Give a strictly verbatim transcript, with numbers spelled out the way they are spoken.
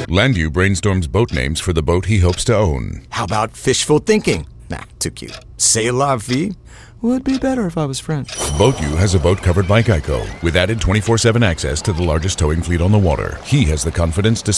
Landu brainstorms boat names for the boat he hopes to own. How about fishful thinking? Nah, too cute. C'est la vie? Would be better if I was French. BoatU has a boat covered by Geico with added twenty-four seven access to the largest towing fleet on the water. He has the confidence to